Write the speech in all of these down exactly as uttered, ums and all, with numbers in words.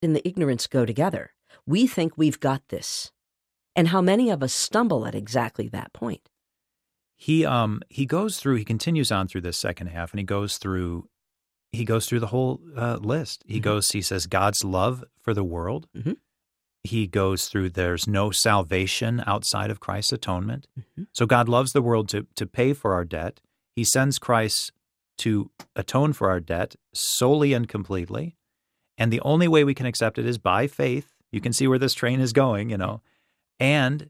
and the ignorance go together. We think we've got this. And how many of us stumble at exactly that point? He um he goes through, he continues on through this second half, and he goes through he goes through the whole uh, list. He mm-hmm. goes, he says, God's love for the world. Mm-hmm. He goes through, there's no salvation outside of Christ's atonement. Mm-hmm. So God loves the world to to pay for our debt. He sends Christ to atone for our debt solely and completely. And the only way we can accept it is by faith. You can see where this train is going, you know. And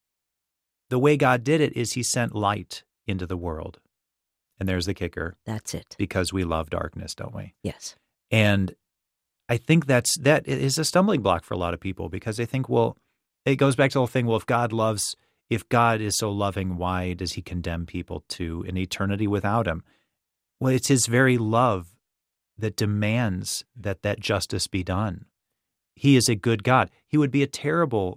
the way God did it is he sent light into the world. And there's the kicker. That's it. Because we love darkness, don't we? Yes. And I think that's that is a stumbling block for a lot of people because they think, well, it goes back to the whole thing, well, if God loves, if God is so loving, why does he condemn people to an eternity without him? Well, it's his very love that demands that that justice be done. He is a good God. He would be a terrible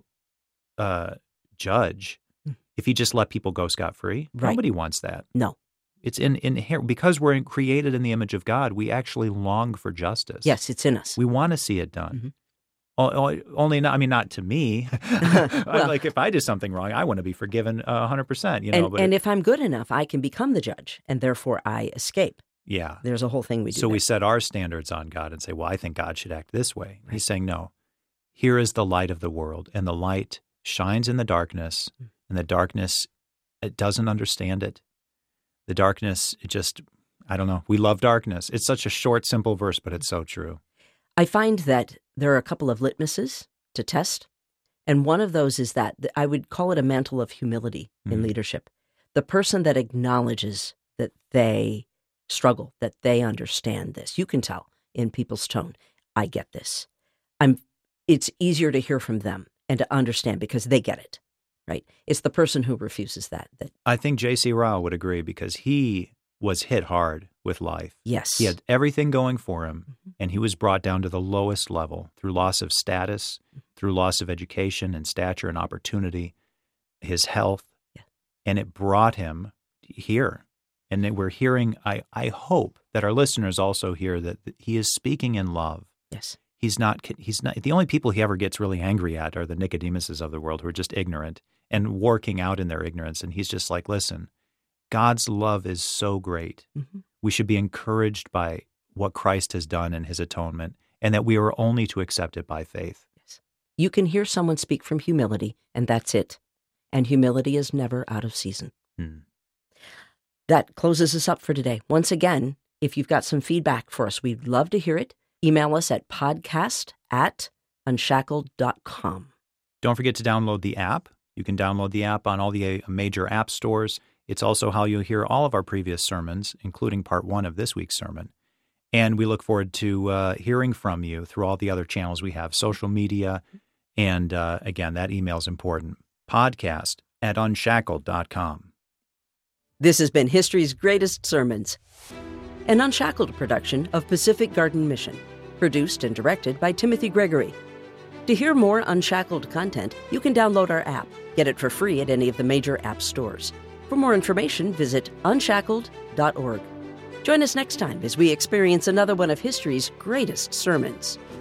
uh, judge if he just let people go scot-free. Right. Nobody wants that. No. It's in, in because we're created in the image of God, we actually long for justice. Yes, it's in us. We want to see it done. Mm-hmm. Only, not, I mean, not to me. Well, like if I did something wrong, I want to be forgiven one hundred percent. You know, and but and it, if I'm good enough, I can become the judge, and therefore I escape. Yeah. There's a whole thing we do. So there. we set our standards on God and say, well, I think God should act this way. Right. He's saying, no, here is the light of the world, and the light shines in the darkness, mm. and the darkness, it doesn't understand it. The darkness, it just, I don't know. We love darkness. It's such a short, simple verse, but it's so true. I find that there are a couple of litmuses to test, and one of those is that I would call it a mantle of humility in mm-hmm. leadership. The person that acknowledges that they struggle, that they understand this. You can tell in people's tone, I get this. I'm. It's easier to hear from them and to understand because they get it. Right. It's the person who refuses that. that I think J C Ryle would agree because he was hit hard with life. Yes. He had everything going for him, mm-hmm. and he was brought down to the lowest level through loss of status, through loss of education and stature and opportunity, his health, yeah. and it brought him here. And then we're hearing, I, I hope that our listeners also hear that he is speaking in love. Yes. He's not, he's not, the only people he ever gets really angry at are the Nicodemuses of the world who are just ignorant and working out in their ignorance. And he's just like, listen, God's love is so great. Mm-hmm. We should be encouraged by what Christ has done in his atonement and that we are only to accept it by faith. Yes. You can hear someone speak from humility and that's it. And humility is never out of season. Hmm. That closes us up for today. Once again, if you've got some feedback for us, we'd love to hear it. Email us at podcast at unshackled dot com. Don't forget to download the app. You can download the app on all the major app stores. It's also how you'll hear all of our previous sermons, including part one of this week's sermon. And we look forward to uh, hearing from you through all the other channels we have, social media. And uh, again, that email is important. Podcast at unshackled dot com. This has been History's Greatest Sermons, an Unshackled production of Pacific Garden Mission, produced and directed by Timothy Gregory. To hear more Unshackled content, you can download our app. Get it for free at any of the major app stores. For more information, visit unshackled dot org. Join us next time as we experience another one of history's greatest sermons.